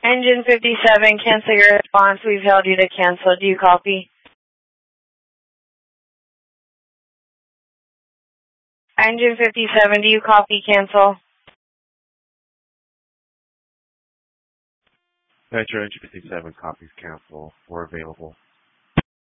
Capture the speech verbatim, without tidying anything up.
Engine fifty-seven, cancel your response. We've held you to cancel. Do you copy? Engine fifty-seven, do you copy cancel? Metro Engine fifty-seven, copies cancel. We're available.